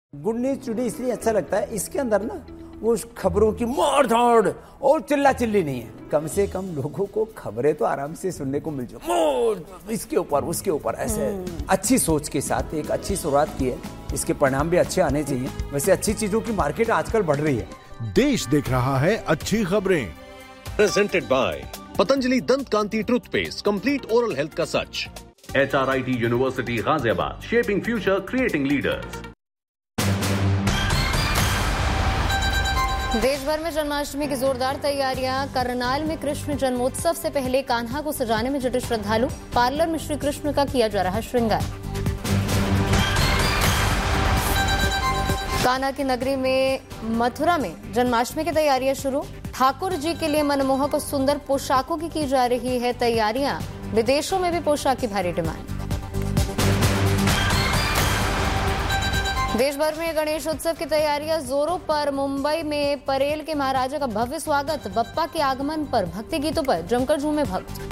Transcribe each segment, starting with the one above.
Good news today इसलिए अच्छा लगता है, इसके अंदर ना वो खबरों की मार धाड़ और चिल्ला चिल्ली नहीं है। कम से कम लोगों को खबरें तो आराम से सुनने को मिल जाए, इसके ऊपर उसके ऊपर ऐसे अच्छी सोच के साथ एक अच्छी शुरुआत की है। इसके परिणाम भी अच्छे आने चाहिए। वैसे अच्छी चीजों की मार्केट आजकल बढ़ रही है। देश देख रहा है अच्छी खबरें। प्रेजेंटेड बाय पतंजलि दंत कांति टूथपेस्ट, कंप्लीट ओरल हेल्थ का सच। HRIT university Ghaziabad, shaping future, creating leaders. देश भर में जन्माष्टमी की जोरदार तैयारियां। करनाल में कृष्ण जन्मोत्सव से पहले कान्हा को सजाने में जुटे श्रद्धालु। पार्लर में श्री कृष्ण का किया जा रहा श्रृंगार। कान्हा की नगरी में मथुरा में जन्माष्टमी की तैयारियां शुरू। ठाकुर जी के लिए मनमोहक और सुंदर पोशाकों की जा रही है तैयारियां। विदेशों में भी पोशाक की भारी डिमांड। देश भर में गणेश उत्सव की तैयारियां जोरों पर। मुंबई में परेल के महाराजा का भव्य स्वागत। बप्पा के आगमन पर भक्ति गीतों पर जमकर झूमे भक्त।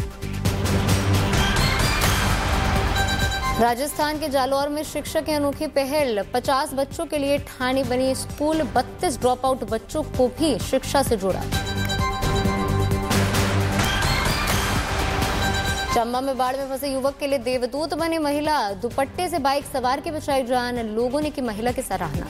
राजस्थान के जालौर में शिक्षक की अनोखी पहल। 50 बच्चों के लिए ठाणी बनी स्कूल। 32 ड्रॉप आउट बच्चों को भी शिक्षा से जोड़ा। चंबा में बाढ़ में फंसे युवक के लिए देवदूत बनी महिला। दुपट्टे से बाइक सवार की बचाई जान। लोगों ने की महिला की सराहना।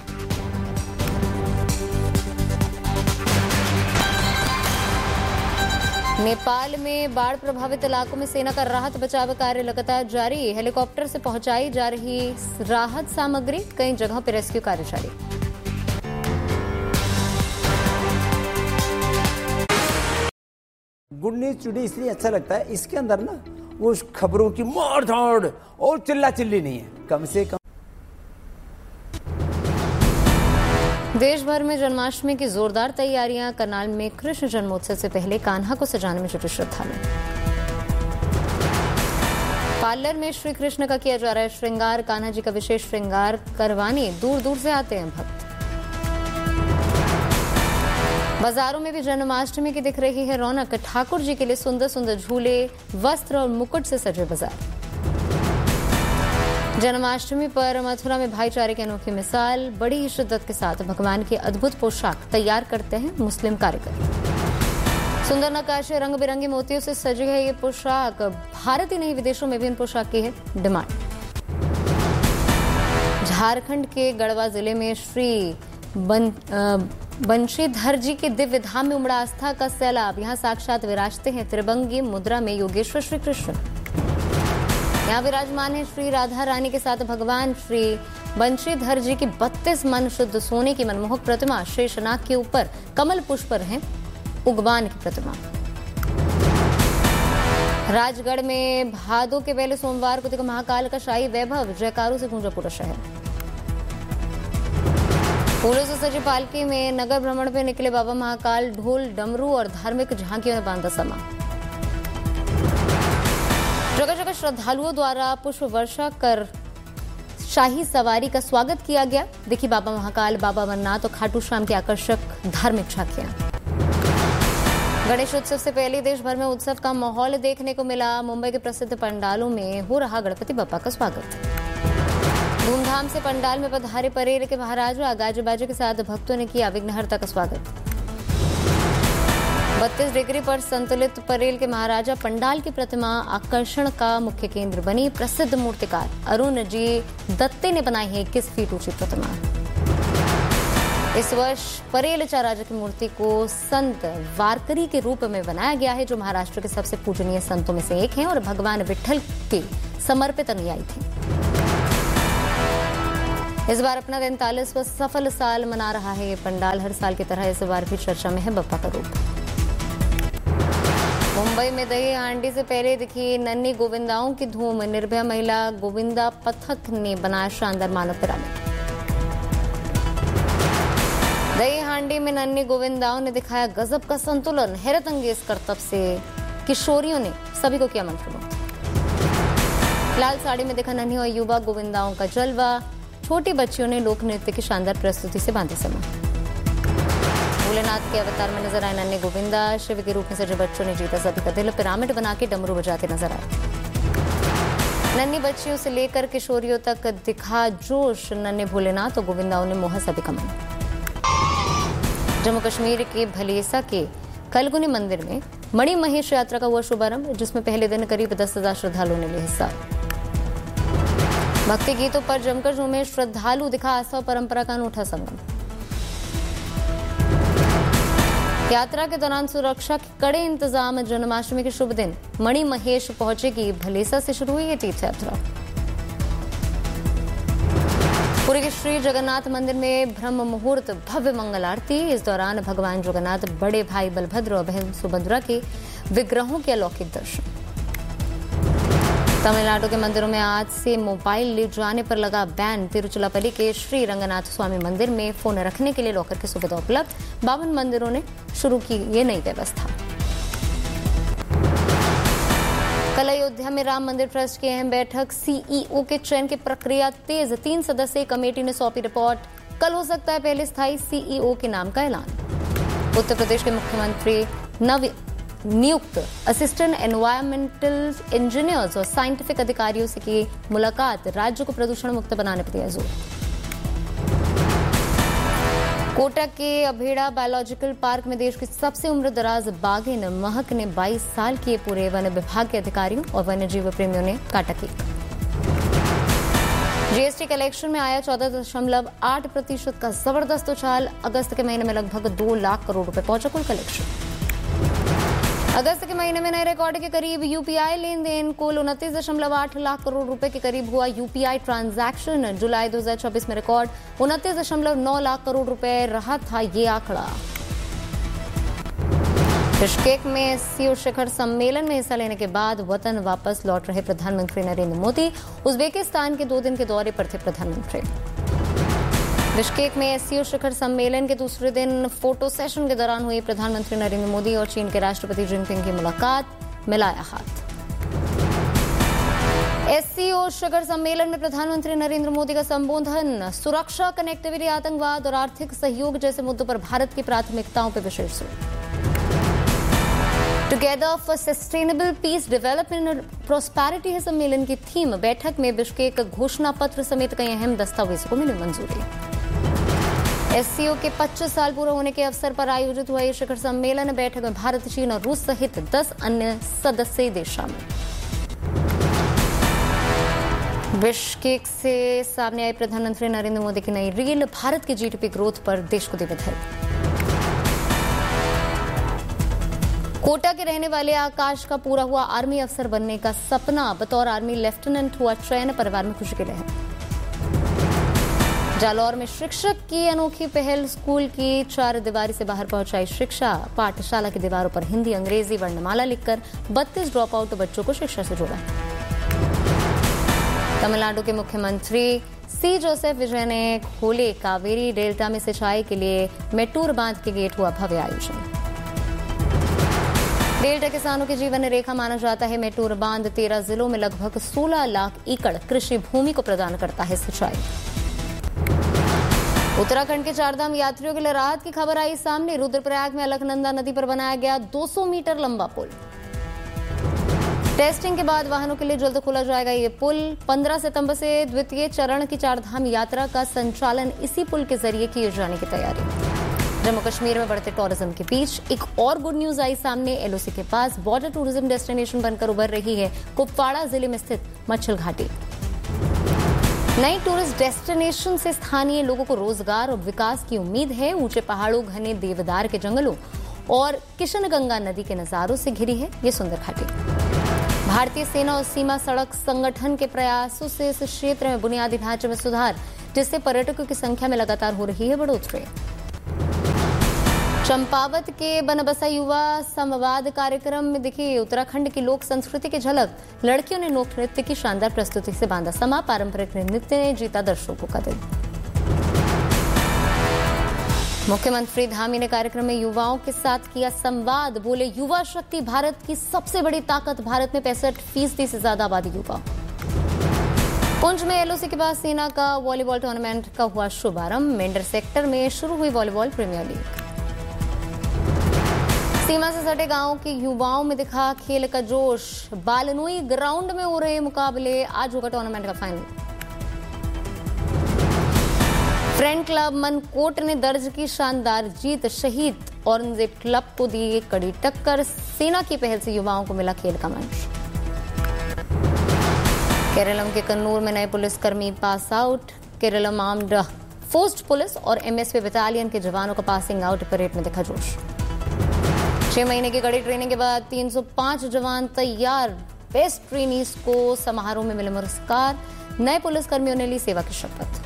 नेपाल में बाढ़ प्रभावित इलाकों में सेना का राहत बचाव कार्य लगातार जारी। हेलीकॉप्टर से पहुंचाई जा रही राहत सामग्री। कई जगहों पर रेस्क्यू कार्य जारी। गुड न्यूज टुडे इसलिए अच्छा लगता है, इसके अंदर ना वो खबरों की मार धाड़ और चिल्ला चिल्ली नहीं है। कम से कम देश भर में जन्माष्टमी की जोरदार तैयारियां। करनाल में कृष्ण जन्मोत्सव से पहले कान्हा को सजाने में जुटे श्रद्धालु। पार्लर में श्री कृष्ण का किया जा रहा है श्रृंगार। कान्हा जी का विशेष श्रृंगार करवाने दूर दूर से आते हैं भक्त। बाजारों में भी जन्माष्टमी की दिख रही है रौनक। ठाकुर जी के लिए सुंदर सुंदर झूले, वस्त्र और मुकुट से सजे बाजार। जन्माष्टमी पर मथुरा में भाईचारे की अनोखी मिसाल। बड़ी ही शिद्दत के साथ भगवान की अद्भुत पोशाक तैयार करते हैं मुस्लिम कारीगर। सुंदर नक्काशी, रंग बिरंगे मोतियों से सजी है ये पोशाक। भारत ही नहीं, विदेशों में भी इन पोशाक की है डिमांड। झारखंड के गढ़वा जिले में श्री बंशीधर जी के दिव्य धाम में उमड़ा आस्था का सैलाब। यहाँ साक्षात विराजते हैं त्रिभंगी मुद्रा में योगेश्वर श्री कृष्ण। यहाँ विराजमान है श्री राधा रानी के साथ भगवान। श्री बंशीधर जी की 32 मन शुद्ध सोने की मनमोहक प्रतिमा। शेषनाग के ऊपर कमल पुष्प पर है उगवान की प्रतिमा। राजगढ़ में भादों के पहले सोमवार को देखा महाकाल का शाही वैभव। जयकारों से गूंजा पूरा शहर। फूलों से सजी पालकी में नगर भ्रमण पे निकले बाबा महाकाल। ढोल, डमरू और धार्मिक झांकियों ने बांधा समा। जगह जगह श्रद्धालुओं द्वारा पुष्प वर्षा कर शाही सवारी का स्वागत किया गया। देखिए बाबा महाकाल, बाबा अमरनाथ और खाटू श्याम की आकर्षक धार्मिक झांकियां। गणेश उत्सव से पहले देश भर में उत्सव का माहौल देखने को मिला। मुंबई के प्रसिद्ध पंडालों में हो रहा गणपति बप्पा का स्वागत। धूमधाम से पंडाल में पधारे परेल के महाराजा। गाजे बाजे के साथ भक्तों ने किया विघ्नहर्ता का स्वागत। 32 डिग्री पर संतुलित परेल के महाराजा पंडाल की प्रतिमा आकर्षण का मुख्य केंद्र बनी। प्रसिद्ध मूर्तिकार अरुण जी दत्ते ने बनाई है 21 फीट ऊंची प्रतिमा। इस वर्ष परेल राजा की मूर्ति को संत वारकरी के रूप में बनाया गया है, जो महाराष्ट्र के सबसे पूजनीय संतों में से एक हैं और भगवान विठल के समर्पित अनुयायी थे। इस बार अपना 43वां सफल साल मना रहा है ये पंडाल। हर साल की तरह इस बार भी चर्चा में है बप्पा का रूप। मुंबई में दही हांडी से पहले दिखी नन्ही गोविंदाओं की धूम। निर्भया महिला गोविंदा पथक ने बनाया शानदार मानव पिरामिड। दही हांडी में नन्ही गोविंदाओं ने दिखाया गजब का संतुलन। हैरत अंगेज करतब से किशोरियों ने सभी को किया मंत्रमुग्ध। लाल साड़ी में देखा नन्ही और युवा गोविंदाओं का जलवा। छोटी बच्चियों ने लोक नृत्य की शानदार प्रस्तुति से बांधे समा। भोलेनाथ के अवतार में नजर आए नन्हे गोविंदा। शिव के रूप में सजे बच्चों ने जीता सभी का दिल। पिरामिड बना के डमरू बजाते नजर आए। नन्ही बच्चियों से लेकर किशोरियों तक दिखा जोश नन्हे भोलेनाथ और गोविंदाओं ने मोहा सभी का मन। जम्मू कश्मीर के भलेसा के कलगुनी मंदिर में मणि महेश यात्रा का हुआ शुभारंभ, जिसमें पहले दिन करीब 10,000 श्रद्धालुओं ने लिया हिस्सा। भक्ति गीतों पर जमकर झूमे श्रद्धालु, दिखा आस्था और परंपरा का अनूठा संगम। यात्रा के दौरान सुरक्षा के कड़े इंतजाम। जन्माष्टमी के शुभ दिन मणि महेश पहुंचेगी। भलेसा से शुरू हुई है तीर्थ यात्रा। पुरी के श्री जगन्नाथ मंदिर में ब्रह्म मुहूर्त भव्य मंगल आरती। इस दौरान भगवान जगन्नाथ, बड़े भाई बलभद्र और बहन सुभद्रा के विग्रहों के अलौकिक दर्शन। तमिलनाडु के मंदिरों में आज से मोबाइल ले जाने पर लगा बैन। तिरुचिरापल्ली के श्री रंगनाथ स्वामी मंदिर में फोन रखने के लिए लॉकर की सुविधा उपलब्ध। 52 मंदिरों ने शुरू की ये नई व्यवस्था। कल अयोध्या में राम मंदिर ट्रस्ट की अहम बैठक। सीईओ के चयन की प्रक्रिया तेज। 3 सदस्यीय कमेटी ने सौंपी रिपोर्ट। कल हो सकता है पहले स्थायी सीईओ के नाम का ऐलान। उत्तर प्रदेश के मुख्यमंत्री नव नियुक्त असिस्टेंट एनवायरमेंटल इंजीनियर्स और साइंटिफिक अधिकारियों से की मुलाकात। राज्य को प्रदूषण मुक्त बनाने पर दिया जोर। कोटा के अभेड़ा बायोलॉजिकल पार्क में देश की सबसे उम्रदराज बाघिन महक ने 22 साल किए पूरे। वन विभाग के अधिकारियों और वन्यजीव प्रेमियों ने काटा केक। जीएसटी कलेक्शन में आया 14.8% का जबरदस्त उछाल। अगस्त के महीने में लगभग 2 लाख करोड़ रुपए पहुंचा कुल कलेक्शन। अगस्त के महीने में नए रिकॉर्ड के करीब यूपीआई लेन देन। कुल 29.8 लाख करोड़ रुपए के करीब हुआ यूपीआई ट्रांजैक्शन। जुलाई 2024 में रिकॉर्ड 29.9 लाख करोड़ रुपए रहा था ये आंकड़ा। बिश्केक में एससीओ शिखर सम्मेलन में हिस्सा लेने के बाद वतन वापस लौट रहे प्रधानमंत्री नरेंद्र मोदी। उज्बेकिस्तान के 2 दिन के दौरे पर थे प्रधानमंत्री। बिश्केक में एससीओ शिखर सम्मेलन के दूसरे दिन फोटो सेशन के दौरान हुई प्रधानमंत्री नरेंद्र मोदी और चीन के राष्ट्रपति जिनपिंग की मुलाकात। मिलाया हाथ। एससीओ शिखर सम्मेलन में प्रधानमंत्री नरेंद्र मोदी का संबोधन। सुरक्षा, कनेक्टिविटी, आतंकवाद और आर्थिक सहयोग जैसे मुद्दों पर भारत की प्राथमिकताओं पर विशेष जोर। Together for sustainable piece, development और प्रॉस्पेरिटी है सम्मेलन की थीम। बैठक में बिश्केक घोषणा पत्र समेत कई अहम दस्तावेजों को मिली मंजूरी। एससीओ के 25 साल पूरा होने के अवसर पर आयोजित हुआ ये शिखर सम्मेलन। बैठक में भारत, चीन और रूस सहित 10 अन्य सदस्य देश शामिल। बिश्केक से सामने आई प्रधानमंत्री नरेंद्र मोदी की नई रील। भारत की जीडीपी ग्रोथ पर देश को दी बधाई। कोटा के रहने वाले आकाश का पूरा हुआ आर्मी अफसर बनने का सपना। बतौर आर्मी लेफ्टिनेंट हुआ चयन। परिवार में खुशी की लहर। जालौर में शिक्षक की अनोखी पहल। स्कूल की 4 दीवारी से बाहर पहुंचाई शिक्षा। पाठशाला की दीवारों पर हिंदी, अंग्रेजी वर्णमाला लिखकर 32 ड्रॉप आउट बच्चों को शिक्षा से जोड़ा। तमिलनाडु के मुख्यमंत्री सी जोसेफ विजय ने खोले कावेरी डेल्टा में सिंचाई के लिए मेट्टूर बांध के गेट। हुआ भव्य आयोजन। डेल्टा किसानों की जीवन रेखा माना जाता है मेट्टूर बांध। 13 जिलों में लगभग 16 लाख एकड़ कृषि भूमि को प्रदान करता है सिंचाई। उत्तराखंड के 4 धाम यात्रियों के लिए राहत की खबर आई सामने। रुद्रप्रयाग में अलकनंदा नदी पर बनाया गया 200 मीटर लंबा पुल। टेस्टिंग के बाद वाहनों के लिए जल्द खोला जाएगा ये पुल। 15 सितंबर से द्वितीय चरण की 4 धाम यात्रा का संचालन इसी पुल के जरिए किए जाने की तैयारी। जम्मू कश्मीर में बढ़ते टूरिज्म के बीच एक और गुड न्यूज आई सामने। एलओसी के पास बॉर्डर टूरिज्म डेस्टिनेशन बनकर उभर रही है कुपवाड़ा जिले में स्थित मच्छल घाटी। नई टूरिस्ट डेस्टिनेशन से स्थानीय लोगों को रोजगार और विकास की उम्मीद है। ऊंचे पहाड़ों, घने देवदार के जंगलों और किशनगंगा नदी के नजारों से घिरी है ये सुंदर घाटी। भारतीय सेना और सीमा सड़क संगठन के प्रयासों से इस क्षेत्र में बुनियादी ढांचे में सुधार, जिससे पर्यटकों की संख्या में लगातार हो रही है बढ़ोतरी। चंपावत के बनबसा युवा संवाद कार्यक्रम में दिखी उत्तराखंड की लोक संस्कृति की झलक। लड़कियों ने लोक नृत्य की शानदार प्रस्तुति से बांधा समा। पारंपरिक नृत्य ने जीता दर्शकों का दिल। मुख्यमंत्री धामी ने कार्यक्रम में युवाओं के साथ किया संवाद। बोले, युवा शक्ति भारत की सबसे बड़ी ताकत। भारत में 65% से ज्यादा आबादी युवा। पुंछ में एलओसी के बाद सेना का वॉलीबॉल टूर्नामेंट का हुआ शुभारंभ। मेंढर सेक्टर में शुरू हुई वॉलीबॉल प्रीमियर लीग। सीमा से सटे गांव के युवाओं में दिखा खेल का जोश। बालनोई ग्राउंड में हो रहे मुकाबले, आज होगा टूर्नामेंट का फाइनल। फ्रेंड क्लब मनकोट ने दर्ज की शानदार जीत। शहीद औरंगजेब क्लब को दी कड़ी टक्कर। सेना की पहल से युवाओं को मिला खेल का मंच। केरलम के कन्नूर में नए पुलिसकर्मी pass out. Keralam armed force police और एमएसपी बटालियन के जवानों का पासिंग आउट परेड में दिखा जोश। 6 महीने की कड़ी ट्रेनिंग के बाद 305 जवान तैयार। बेस्ट ट्रेनीज को समारोह में मिले पुरस्कार। नए पुलिसकर्मियों ने ली सेवा की शपथ।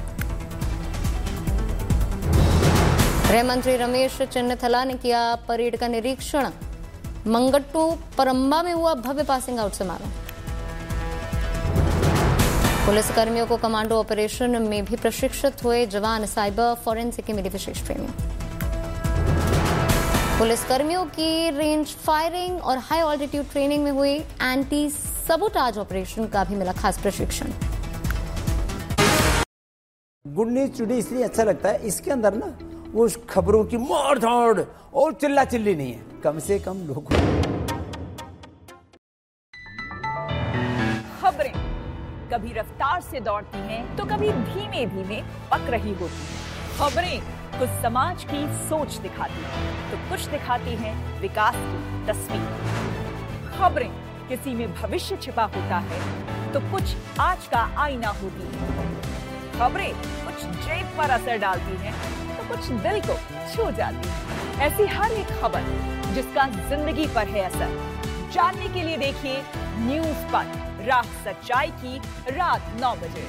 गृह मंत्री रमेश चन्नथला ने किया परेड का निरीक्षण। मंगट्टू परम्बा में हुआ भव्य पासिंग आउट समारोह। पुलिसकर्मियों को कमांडो ऑपरेशन में भी प्रशिक्षित हुए जवान। साइबर फॉरेंसिक की मिली विशेष ट्रेनिंग। पुलिसकर्मियों की रेंज फायरिंग और हाई ऑल्टीट्यूड ट्रेनिंग में हुई एंटी सबोटाज ऑपरेशन का भी मिला खास प्रशिक्षण। गुड न्यूज टुडे इसलिए अच्छा लगता है, इसके अंदर ना वो खबरों की मार धाड़ और चिल्ला चिल्ली नहीं है। कम से कम लोगों खबरें कभी रफ्तार से दौड़ती हैं तो कभी धीमे धीमे पक रही होती हैं। खबरें कुछ समाज की सोच दिखाती हैं तो कुछ दिखाती हैं विकास की तस्वीर। खबरें किसी में भविष्य छिपा होता है तो कुछ आज का आईना होती है। खबरें कुछ जेब पर असर डालती हैं तो कुछ दिल को छू जाती है। ऐसी हर एक खबर जिसका जिंदगी पर है असर, जानने के लिए देखिए न्यूज़ पर राह सच्चाई की रात 9 बजे।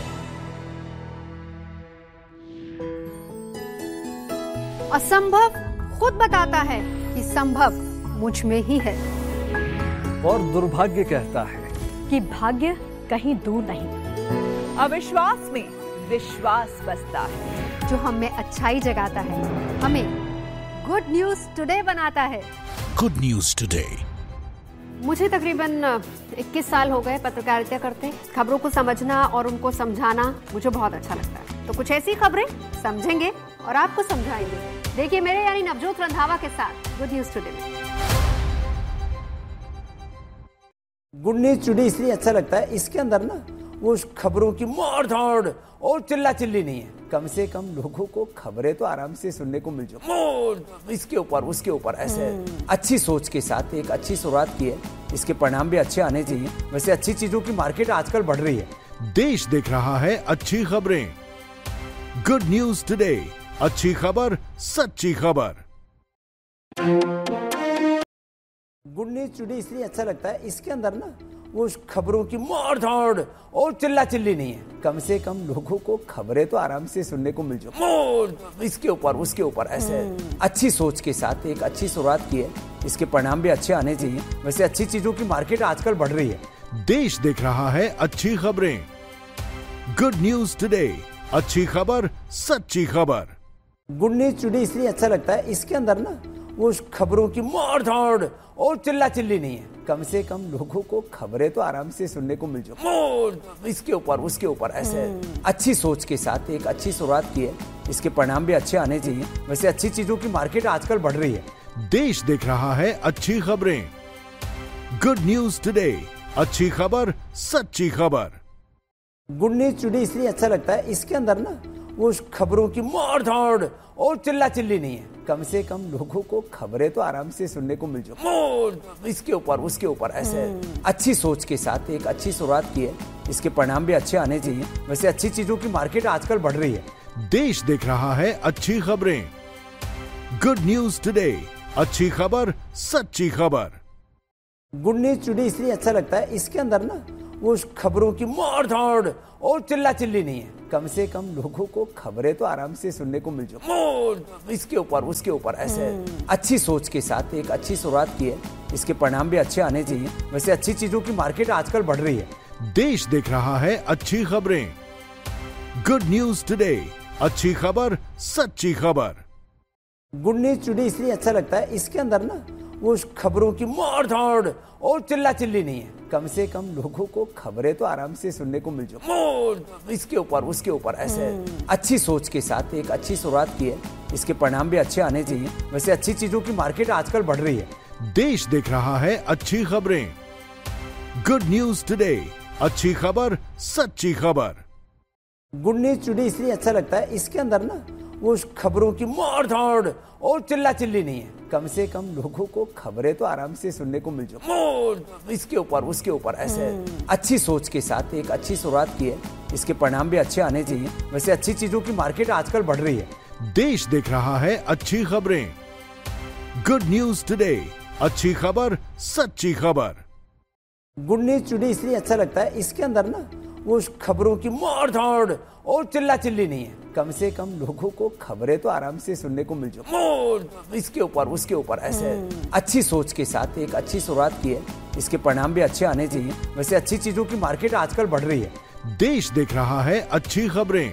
असंभव खुद बताता है कि संभव मुझ में ही है, और दुर्भाग्य कहता है कि भाग्य कहीं दूर नहीं। अविश्वास में विश्वास बसता है, जो हमें अच्छाई जगाता है, हमें गुड न्यूज टुडे बनाता है। Good news today. मुझे तकरीबन 21 साल हो गए पत्रकारिता करते। खबरों को समझना और उनको समझाना मुझे बहुत अच्छा लगता है। तो कुछ ऐसी खबरें समझेंगे और आपको समझाएंगे। देखिए मेरे यानी नवजोत रंधावा के साथ गुड न्यूज टुडे में। गुड न्यूज टुडे इसलिए अच्छा लगता है, इसके अंदर ना वो खबरों की मार धाड़ और चिल्ला चिल्ली नहीं है। कम से कम लोगों को खबरें तो आराम से सुनने को मिल जाए। इसके ऊपर उसके ऊपर ऐसे अच्छी सोच के साथ एक अच्छी शुरुआत की है। इसके परिणाम भी अच्छे आने चाहिए। वैसे अच्छी चीजों की मार्केट आजकल बढ़ रही है। देश देख रहा है अच्छी खबरें। गुड न्यूज टुडे, अच्छी खबर, सच्ची खबर। गुड न्यूज टुडे इसलिए अच्छा लगता है, इसके अंदर ना वो खबरों की मार धाड़ और चिल्ला चिल्ली नहीं है। कम से कम लोगों को खबरें तो आराम से सुनने को मिल जाए। इसके ऊपर उसके ऊपर ऐसे अच्छी सोच के साथ एक अच्छी शुरुआत की है। इसके परिणाम भी अच्छे आने चाहिए। वैसे अच्छी चीजों की मार्केट आजकल बढ़ रही है। देश देख रहा है अच्छी खबरें। गुड न्यूज टुडे, अच्छी खबर, सच्ची खबर। गुड न्यूज टुडे इसलिए अच्छा लगता है, इसके अंदर ना वो खबरों की मार धाड़ और चिल्ला चिल्ली नहीं है। कम से कम लोगों को खबरें तो आराम से सुनने को मिल जाए। इसके ऊपर उसके ऊपर ऐसे अच्छी सोच के साथ एक अच्छी शुरुआत की है। इसके परिणाम भी अच्छे आने चाहिए। वैसे अच्छी चीजों की मार्केट आजकल बढ़ रही है। देश देख रहा है अच्छी खबरें। गुड न्यूज टुडे, अच्छी खबर, सच्ची खबर। गुड न्यूज टुडे इसलिए अच्छा लगता है, इसके अंदर ना वो खबरों की मार धाड़ और चिल्ला चिल्ली नहीं है। कम से कम लोगों को खबरें तो आराम से सुनने को मिल जाए। इसके ऊपर उसके ऊपर ऐसे अच्छी सोच के साथ एक अच्छी शुरुआत की है। इसके परिणाम भी अच्छे आने चाहिए। वैसे अच्छी चीजों की मार्केट आजकल बढ़ रही है। देश देख रहा है अच्छी खबरें। गुड न्यूज टुडे, अच्छी खबर, सच्ची खबर। गुड न्यूज टुडे इसलिए अच्छा लगता है, इसके अंदर ना वो खबरों की मार धाड़ और चिल्ला चिल्ली नहीं है। कम से कम लोगों को खबरें तो आराम से सुनने को मिल जाए। इसके ऊपर उसके ऊपर ऐसे अच्छी सोच के साथ एक अच्छी शुरुआत की है। इसके परिणाम भी अच्छे आने चाहिए। वैसे अच्छी चीजों की मार्केट आजकल बढ़ रही है। देश देख रहा है अच्छी खबरें। गुड न्यूज टुडे, अच्छी खबर, सच्ची खबर। गुड न्यूज टुडे इसलिए अच्छा लगता है, इसके अंदर ना वो खबरों की मार धाड़ और चिल्ला चिल्ली नहीं है। कम से कम लोगों को खबरें तो आराम से सुनने को मिल जाए, इसके ऊपर उसके ऊपर, ऐसे अच्छी सोच के साथ एक अच्छी शुरुआत की है, इसके परिणाम भी अच्छे आने चाहिए। वैसे अच्छी चीजों की मार्केट आजकल बढ़ रही है। देश देख रहा है अच्छी खबरें। गुड न्यूज टुडे, अच्छी खबर, सच्ची खबर। गुड न्यूज टुडे इसलिए अच्छा लगता है, इसके अंदर ना वो खबरों की मार धाड़ और चिल्ला चिल्ली नहीं है। कम से कम लोगों को खबरें तो आराम से सुनने को मिल जाए, इसके ऊपर उसके ऊपर, ऐसे अच्छी सोच के साथ एक अच्छी शुरुआत की है, इसके परिणाम भी अच्छे आने चाहिए। वैसे अच्छी चीजों की मार्केट आजकल बढ़ रही है। देश देख रहा है अच्छी खबरें। गुड न्यूज टुडे, अच्छी खबर, सच्ची खबर। गुड न्यूज टुडे इसलिए अच्छा लगता है, इसके अंदर ना वो खबरों की मार धाड़ और चिल्ला चिल्ली नहीं है। कम से कम लोगों को खबरें तो आराम से सुनने को मिल जाए, इसके ऊपर उसके ऊपर, ऐसे अच्छी सोच के साथ एक अच्छी शुरुआत की है, इसके परिणाम भी अच्छे आने चाहिए। वैसे अच्छी चीजों की मार्केट आजकल बढ़ रही है। देश देख रहा है अच्छी खबरें।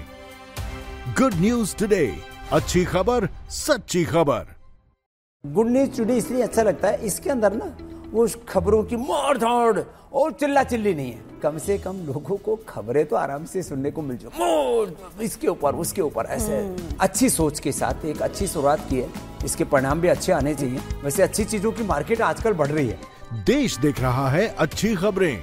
गुड न्यूज टुडे, अच्छी खबर, सच्ची खबर। गुड न्यूज टुडे इसलिए अच्छा लगता है, इसके अंदर ना वो खबरों की मार धाड़ और चिल्ला चिल्ली नहीं है। कम से कम लोगों को खबरें तो आराम से सुनने को मिल जाए, इसके ऊपर उसके ऊपर, ऐसे अच्छी सोच के साथ एक अच्छी शुरुआत की है, इसके परिणाम भी अच्छे आने चाहिए। वैसे अच्छी चीजों की मार्केट आजकल बढ़ रही है। देश देख रहा है अच्छी खबरें।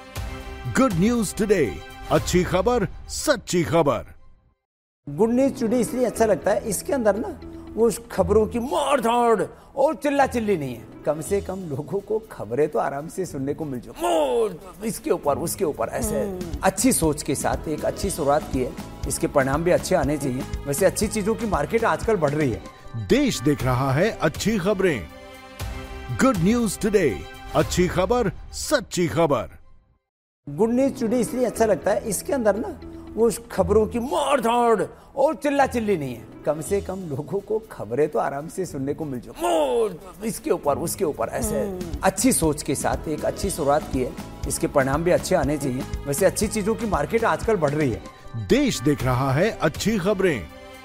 गुड न्यूज टुडे, अच्छी खबर, सच्ची खबर। गुड न्यूज टुडे इसलिए अच्छा लगता है, इसके अंदर ना वो खबरों की मार धाड़ और चिल्ला चिल्ली नहीं है। कम से कम लोगों को खबरें तो आराम से सुनने को मिल जाए, इसके ऊपर उसके ऊपर, ऐसे अच्छी सोच के साथ एक अच्छी शुरुआत की है, इसके परिणाम भी अच्छे आने चाहिए। वैसे अच्छी चीजों की मार्केट आजकल बढ़ रही है। देश देख रहा है अच्छी खबरें। गुड न्यूज टुडे, अच्छी खबर, सच्ची खबर। गुड न्यूज टुडे इसलिए अच्छा लगता है, इसके अंदर ना वो खबरों की मार धाड़ और चिल्ला चिल्ली नहीं है। कम से कम लोगों को खबरें तो आराम से सुनने को मिल जाए, इसके ऊपर उसके ऊपर, ऐसे अच्छी सोच के साथ एक अच्छी शुरुआत की है, इसके परिणाम भी अच्छे आने चाहिए। वैसे अच्छी चीजों की मार्केट आजकल बढ़ रही है। देश देख रहा है अच्छी खबरें।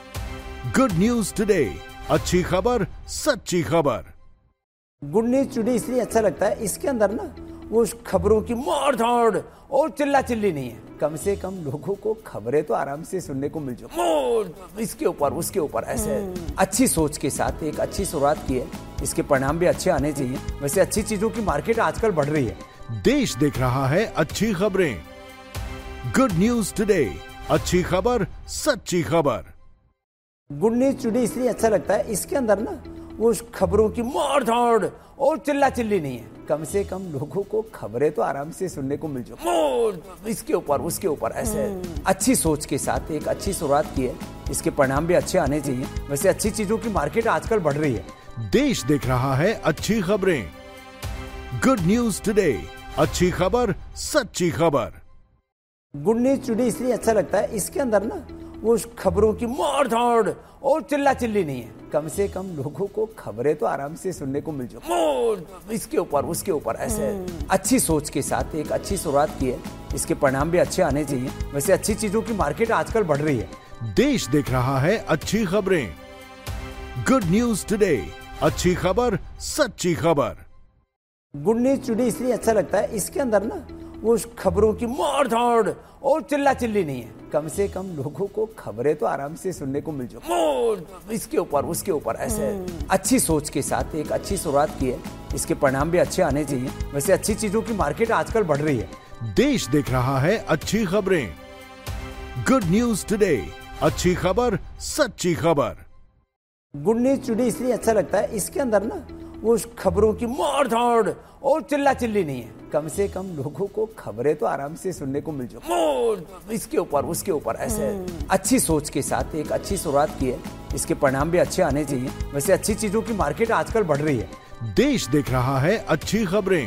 गुड न्यूज टुडे, अच्छी खबर, सच्ची खबर। गुड न्यूज टुडे इसलिए अच्छा लगता है, इसके अंदर ना वो खबरों की मार धाड़ और चिल्ला चिल्ली नहीं है। कम से कम लोगों को खबरें तो आराम से सुनने को मिल जाए, इसके ऊपर उसके ऊपर, ऐसे अच्छी सोच के साथ एक अच्छी शुरुआत की है, इसके परिणाम भी अच्छे आने चाहिए। वैसे अच्छी चीजों की मार्केट आजकल बढ़ रही है। देश देख रहा है अच्छी खबरें। गुड न्यूज टुडे, अच्छी खबर, सच्ची खबर। गुड न्यूज टुडे इसलिए अच्छा लगता है, इसके अंदर ना वो खबरों की मार धाड़ और चिल्ला चिल्ली नहीं है। कम से कम लोगों को खबरें तो आराम से सुनने को मिल जाए, इसके ऊपर उसके ऊपर, ऐसे अच्छी सोच के साथ एक अच्छी शुरुआत की है, इसके परिणाम भी अच्छे आने चाहिए। वैसे अच्छी चीजों की मार्केट आजकल बढ़ रही है। देश देख रहा है अच्छी खबरें। गुड न्यूज टुडे, अच्छी खबर, सच्ची खबर। गुड न्यूज टुडे इसलिए अच्छा लगता है, इसके अंदर ना वो खबरों की मार धाड़ और चिल्ला चिल्ली नहीं है। कम से कम लोगों को खबरें तो आराम से सुनने को मिल जाए, इसके ऊपर उसके ऊपर, ऐसे अच्छी सोच के साथ एक अच्छी शुरुआत की है, इसके परिणाम भी अच्छे आने चाहिए। वैसे अच्छी चीजों की मार्केट आजकल बढ़ रही है। देश देख रहा है अच्छी खबरें। गुड न्यूज टुडे, अच्छी खबर, सच्ची खबर। गुड न्यूज टुडे इसलिए अच्छा लगता है, इसके अंदर ना वो खबरों की मार धाड़ और चिल्ला चिल्ली नहीं है। कम से कम लोगों को खबरें तो आराम से सुनने को मिल जाए, इसके ऊपर उसके ऊपर, ऐसे अच्छी सोच के साथ एक अच्छी शुरुआत की है, इसके परिणाम भी अच्छे आने चाहिए। वैसे अच्छी चीजों की मार्केट आजकल बढ़ रही है। देश देख रहा है अच्छी खबरें। गुड न्यूज टुडे, अच्छी खबर, सच्ची खबर। गुड न्यूज टुडे इसलिए अच्छा लगता है, इसके अंदर ना वो खबरों की मार धाड़ और चिल्ला चिल्ली नहीं है। कम से कम लोगों को खबरें तो आराम से सुनने को मिल जाए, इसके ऊपर उसके ऊपर, ऐसे अच्छी सोच के साथ एक अच्छी शुरुआत की है, इसके परिणाम भी अच्छे आने चाहिए। वैसे अच्छी चीजों की मार्केट आजकल बढ़ रही है। देश देख रहा है अच्छी खबरें।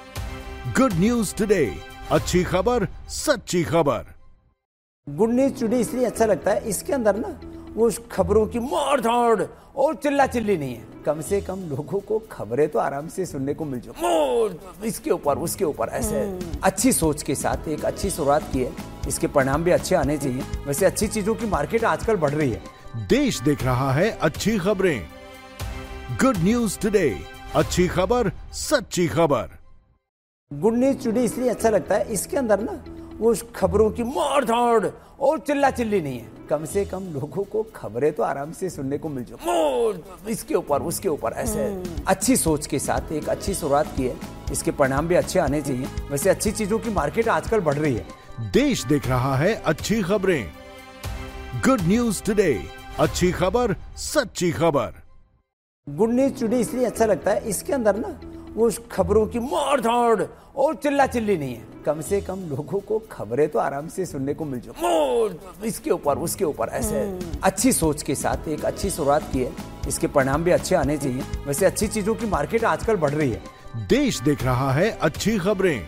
गुड न्यूज टुडे, अच्छी खबर, सच्ची खबर। गुड न्यूज टुडे इसलिए अच्छा लगता है, इसके अंदर ना वो खबरों की मार धाड़ और चिल्ला चिल्ली नहीं है। कम से कम लोगों को खबरें तो आराम से सुनने को मिल जाए, इसके ऊपर उसके ऊपर, ऐसे अच्छी सोच के साथ एक अच्छी शुरुआत की है, इसके परिणाम भी अच्छे आने चाहिए। वैसे अच्छी चीजों की मार्केट आजकल बढ़ रही है। देश देख रहा है अच्छी खबरें। गुड न्यूज टुडे, अच्छी खबर, सच्ची खबर। गुड न्यूज टुडे इसलिए अच्छा लगता है, इसके अंदर ना वो खबरों की मार धाड़ और चिल्ला चिल्ली नहीं है। कम से कम लोगों को खबरें तो आराम से सुनने को मिल जाए, इसके ऊपर उसके ऊपर, ऐसे अच्छी सोच के साथ एक अच्छी शुरुआत की है। इसके परिणाम भी अच्छे आने चाहिए। वैसे अच्छी चीजों की मार्केट आजकल बढ़ रही है। देश देख रहा है अच्छी खबरें। गुड न्यूज टुडे, अच्छी खबर, सच्ची खबर। गुड न्यूज टुडे इसलिए अच्छा लगता है, इसके अंदर ना वो खबरों की मार धाड़ और चिल्ला चिल्ली नहीं है। कम से कम लोगों को खबरें तो आराम से सुनने को मिल जाए, इसके ऊपर उसके ऊपर, ऐसे अच्छी सोच के साथ एक अच्छी शुरुआत की है। इसके परिणाम भी अच्छे आने चाहिए। वैसे अच्छी चीजों की मार्केट आजकल बढ़ रही है। देश देख रहा है अच्छी खबरें।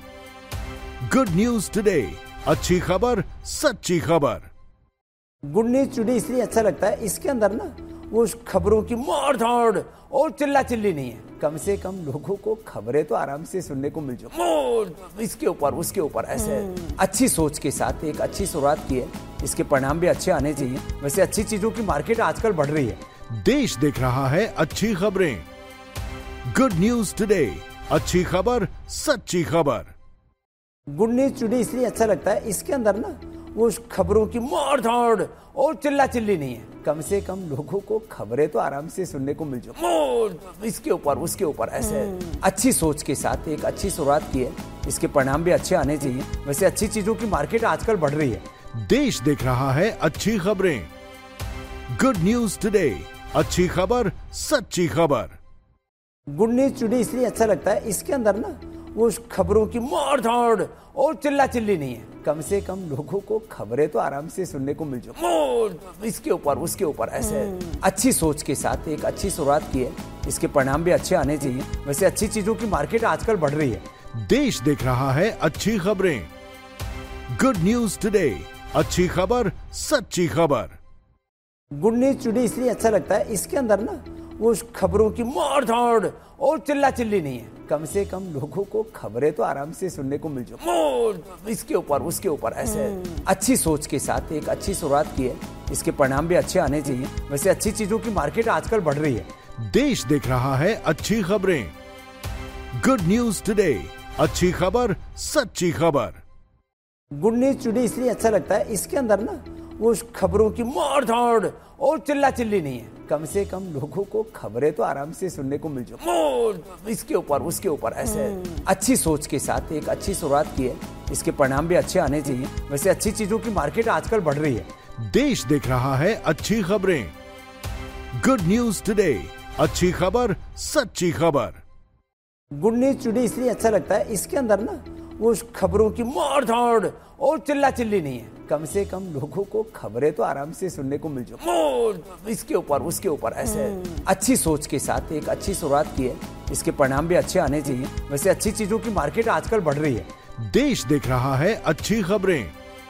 गुड न्यूज टुडे, अच्छी खबर, सच्ची खबर। गुड न्यूज टुडे इसलिए अच्छा लगता है, इसके अंदर ना वो खबरों की मार धाड़ और चिल्ला चिल्ली नहीं है। कम से कम लोगों को खबरें तो आराम से सुनने को मिल जाए, इसके ऊपर उसके ऊपर, ऐसे अच्छी सोच के साथ एक अच्छी शुरुआत की है। इसके परिणाम भी अच्छे आने चाहिए। वैसे अच्छी चीजों की मार्केट आजकल बढ़ रही है। देश देख रहा है अच्छी खबरें। गुड न्यूज टुडे, अच्छी खबर, सच्ची खबर। गुड न्यूज टुडे इसलिए अच्छा लगता है, इसके अंदर ना वो खबरों की मार धाड़ और चिल्ला चिल्ली नहीं है। कम से कम लोगों को खबरें तो आराम से सुनने को मिल जाए, इसके ऊपर उसके ऊपर, ऐसे अच्छी सोच के साथ एक अच्छी शुरुआत की है। इसके परिणाम भी अच्छे आने चाहिए। वैसे अच्छी चीजों की मार्केट आजकल बढ़ रही है। देश देख रहा है अच्छी खबरें। गुड न्यूज टुडे, अच्छी खबर, सच्ची खबर। गुड न्यूज टुडे इसलिए अच्छा लगता है, इसके अंदर ना वो खबरों की मार धाड़ और चिल्ला चिल्ली नहीं है। कम से कम लोगों को खबरें तो आराम से सुनने को मिल जाए, इसके ऊपर उसके ऊपर, ऐसे अच्छी सोच के साथ एक अच्छी शुरुआत की है। इसके परिणाम भी अच्छे आने चाहिए। वैसे अच्छी चीजों की मार्केट आजकल बढ़ रही है। देश देख रहा है अच्छी खबरें। गुड न्यूज टुडे, अच्छी खबर, सच्ची खबर। गुड न्यूज टुडे इसलिए अच्छा लगता है, इसके अंदर ना वो खबरों की मार धाड़ और चिल्ला चिल्ली नहीं है। कम से कम लोगों को खबरें तो आराम से सुनने को मिल जाए, इसके ऊपर उसके ऊपर, ऐसे अच्छी सोच के साथ एक अच्छी शुरुआत की है। इसके परिणाम भी अच्छे आने चाहिए। वैसे अच्छी चीजों की मार्केट आजकल बढ़ रही है। देश देख रहा है अच्छी खबरें। गुड न्यूज टुडे, अच्छी खबर, सच्ची खबर। गुड न्यूज टुडे इसलिए अच्छा लगता है, इसके अंदर ना वो खबरों की मार धाड़ और चिल्ला चिल्ली नहीं है। कम से कम लोगों को खबरें तो आराम से सुनने को मिल जाए, इसके ऊपर उसके ऊपर, ऐसे अच्छी सोच के साथ एक अच्छी शुरुआत की है। इसके परिणाम भी अच्छे आने चाहिए। वैसे अच्छी चीजों की मार्केट आजकल बढ़ रही है। देश देख रहा है अच्छी खबरें। गुड न्यूज टुडे, अच्छी खबर, सच्ची खबर। गुड न्यूज टुडे इसलिए अच्छा लगता है, इसके अंदर ना वो खबरों की मार धाड़ और चिल्ला चिल्ली नहीं है। कम से कम लोगों को खबरें तो आराम से सुनने को मिल जाए, इसके ऊपर उसके ऊपर, ऐसे अच्छी सोच के साथ एक अच्छी शुरुआत की है। इसके परिणाम भी अच्छे आने चाहिए। वैसे अच्छी चीजों की मार्केट आजकल बढ़ रही है। देश देख रहा है अच्छी खबरें।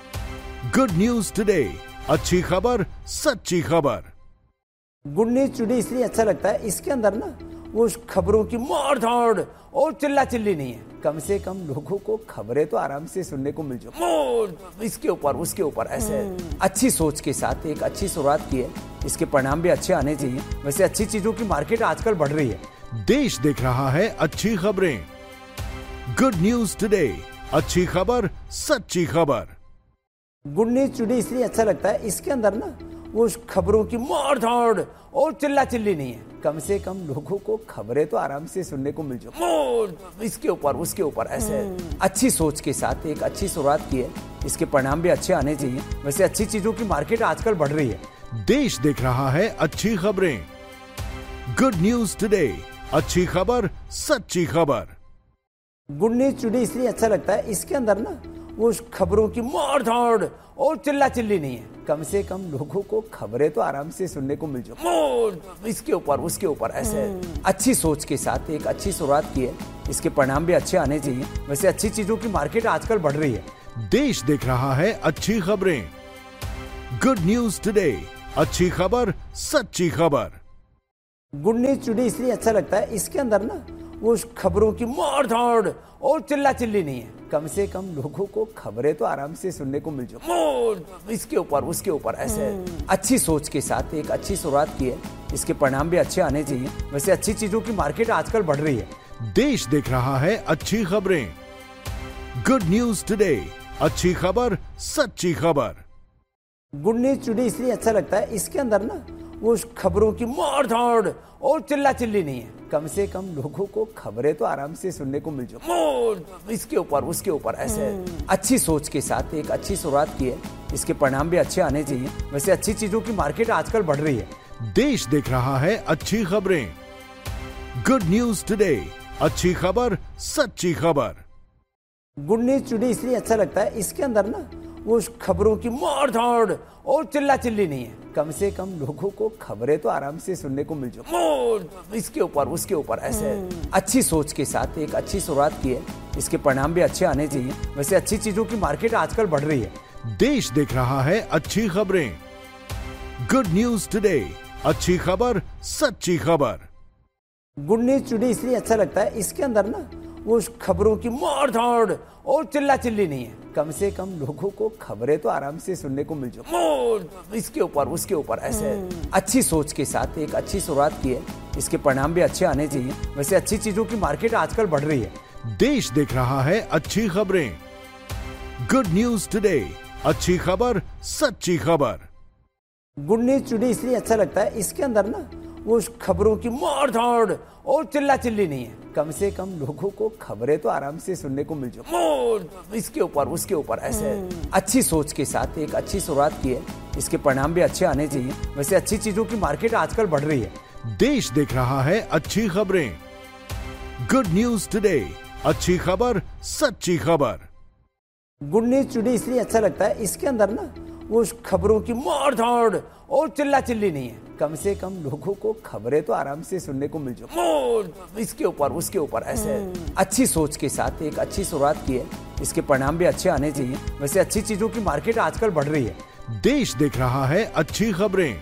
गुड न्यूज टुडे, अच्छी खबर, सच्ची खबर। गुड न्यूज टुडे इसलिए अच्छा लगता है, इसके अंदर ना वो खबरों की मार धाड़ और चिल्ला चिल्ली नहीं है। कम से कम लोगों को खबरें तो आराम से सुनने को मिल जाए, इसके ऊपर उसके ऊपर, ऐसे अच्छी सोच के साथ एक अच्छी शुरुआत की है। इसके परिणाम भी अच्छे आने चाहिए। वैसे अच्छी चीजों की मार्केट आजकल बढ़ रही है। देश देख रहा है अच्छी खबरें। गुड न्यूज टुडे, अच्छी खबर, सच्ची खबर। गुड न्यूज टुडे इसलिए अच्छा लगता है, इसके अंदर ना वो खबरों की मार धाड़ और चिल्ला चिल्ली नहीं है। कम से कम लोगों को खबरें तो आराम से सुनने को मिल जाए, इसके ऊपर उसके ऊपर, ऐसे अच्छी सोच के साथ एक अच्छी शुरुआत की है। इसके परिणाम भी अच्छे आने चाहिए। वैसे अच्छी चीजों की मार्केट आजकल बढ़ रही है। देश देख रहा है अच्छी खबरें। गुड न्यूज टुडे, अच्छी खबर, सच्ची खबर। गुड न्यूज टुडे इसलिए अच्छा लगता है, इसके अंदर ना वो खबरों की मार धाड़ और चिल्ला चिल्ली नहीं है। कम से कम लोगों को खबरें तो आराम से सुनने को मिल जाए, इसके ऊपर उसके ऊपर, ऐसे अच्छी सोच के साथ एक अच्छी शुरुआत की है। इसके परिणाम भी अच्छे आने चाहिए। वैसे अच्छी चीजों की मार्केट आजकल बढ़ रही है। देश देख रहा है अच्छी खबरें। गुड न्यूज टुडे, अच्छी खबर, सच्ची खबर। गुड न्यूज टुडे इसलिए अच्छा लगता है, इसके अंदर ना वो खबरों की मार धाड़ और चिल्ला चिल्ली नहीं है। कम से कम लोगों को खबरें तो आराम से सुनने को मिल जाए, इसके ऊपर उसके ऊपर, ऐसे अच्छी सोच के साथ एक अच्छी शुरुआत की है। इसके परिणाम भी अच्छे आने चाहिए। वैसे अच्छी चीजों की मार्केट आजकल बढ़ रही है। देश देख रहा है अच्छी खबरें। गुड न्यूज टुडे, अच्छी खबर, सच्ची खबर। गुड न्यूज टुडे इसलिए अच्छा लगता है, इसके अंदर ना वो खबरों की मार धाड़ और चिल्ला चिल्ली नहीं है। कम से कम लोगों को खबरें तो आराम से सुनने को मिल जाए, इसके ऊपर उसके ऊपर, ऐसे अच्छी सोच के साथ एक अच्छी शुरुआत की है। इसके परिणाम भी अच्छे आने चाहिए। वैसे अच्छी चीजों की मार्केट आजकल बढ़ रही है। देश देख रहा है अच्छी खबरें। गुड न्यूज टुडे, अच्छी खबर, सच्ची खबर। गुड न्यूज टुडे इसलिए अच्छा लगता है, इसके अंदर ना वो खबरों की मार धाड़ और चिल्ला चिल्ली नहीं है। कम से कम लोगों को खबरें तो आराम से सुनने को मिल जाए, इसके ऊपर उसके ऊपर, ऐसे अच्छी सोच के साथ एक अच्छी शुरुआत की है। इसके परिणाम भी अच्छे आने चाहिए। वैसे अच्छी चीजों की मार्केट आजकल बढ़ रही है। देश देख रहा है अच्छी खबरें। गुड न्यूज टुडे, अच्छी खबर, सच्ची खबर। गुड न्यूज टुडे इसलिए अच्छा लगता है, इसके अंदर ना वो खबरों की मार धाड़ और चिल्ला चिल्ली नहीं है। कम से कम लोगों को खबरें तो आराम से सुनने को मिल जाए, इसके ऊपर उसके ऊपर, ऐसे अच्छी सोच के साथ एक अच्छी शुरुआत की है। इसके परिणाम भी अच्छे आने चाहिए। वैसे अच्छी चीजों की मार्केट आजकल बढ़ रही है। देश देख रहा है अच्छी खबरें। गुड न्यूज टुडे, अच्छी खबर, सच्ची खबर। गुड न्यूज टुडे इसलिए अच्छा लगता है, इसके अंदर ना वो खबरों की मार धाड़ और चिल्ला चिल्ली नहीं है। कम से कम लोगों को खबरें तो आराम से सुनने को मिल जाए, इसके ऊपर उसके ऊपर, ऐसे अच्छी सोच के साथ एक अच्छी शुरुआत की है। इसके परिणाम भी अच्छे आने चाहिए। वैसे अच्छी चीजों की मार्केट आजकल बढ़ रही है। देश देख रहा है अच्छी खबरें। गुड न्यूज टुडे, अच्छी खबर, सच्ची खबर। गुड न्यूज टुडे इसलिए अच्छा लगता है, इसके अंदर ना वो खबरों की मार धाड़ और चिल्ला चिल्ली नहीं है। कम से कम लोगों को खबरें तो आराम से सुनने को मिल जाए, इसके ऊपर उसके ऊपर, ऐसे अच्छी सोच के साथ एक अच्छी शुरुआत की है। इसके परिणाम भी अच्छे आने चाहिए। वैसे अच्छी चीजों की मार्केट आजकल बढ़ रही है। देश देख रहा है अच्छी खबरें।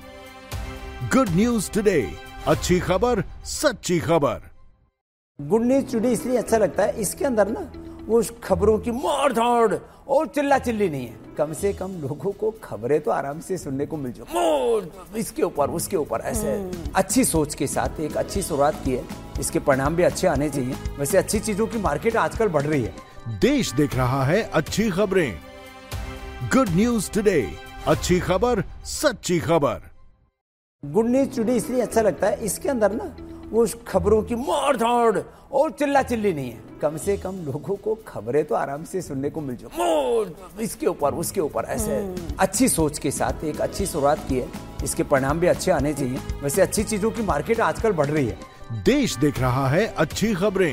गुड न्यूज टुडे, अच्छी खबर, सच्ची खबर। गुड न्यूज टुडे इसलिए अच्छा लगता है, इसके अंदर ना वो खबरों की मार धाड़ और चिल्ला चिल्ली नहीं है। कम से कम लोगों को खबरें तो आराम से सुनने को मिल जाए, इसके ऊपर उसके ऊपर, ऐसे अच्छी सोच के साथ एक अच्छी शुरुआत की है। इसके परिणाम भी अच्छे आने चाहिए। वैसे अच्छी चीजों की मार्केट आजकल बढ़ रही है। देश देख रहा है अच्छी खबरें। गुड न्यूज टुडे, अच्छी खबर, सच्ची खबर। गुड न्यूज टुडे इसलिए अच्छा लगता है, इसके अंदर ना वो खबरों की मार धाड़ और चिल्ला चिल्ली नहीं है। कम से कम लोगों को खबरें तो आराम से सुनने को मिल जाए, इसके ऊपर उसके ऊपर, ऐसे अच्छी सोच के साथ एक अच्छी शुरुआत की है। इसके परिणाम भी अच्छे आने चाहिए। वैसे अच्छी चीजों की मार्केट आजकल बढ़ रही है। देश देख रहा है अच्छी खबरें।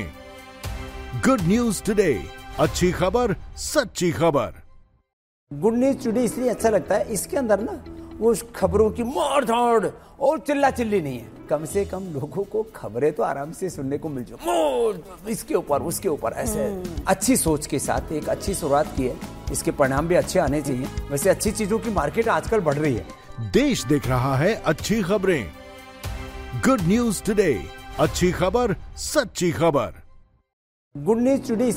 गुड न्यूज टुडे, अच्छी खबर, सच्ची खबर। गुड न्यूज टुडे इसलिए अच्छा लगता है, इसके अंदर ना वो खबरों की मार धाड़ और चिल्ला चिल्ली नहीं है। कम से कम लोगों को खबरें तो आराम से सुनने को मिल जाए, इसके ऊपर उसके ऊपर, ऐसे अच्छी सोच के साथ एक अच्छी शुरुआत की है। इसके परिणाम भी अच्छे आने चाहिए। वैसे अच्छी चीजों की मार्केट आजकल बढ़ रही है। देश देख रहा है अच्छी खबरें। गुड न्यूज टुडे, अच्छी खबर, सच्ची खबर। Good news today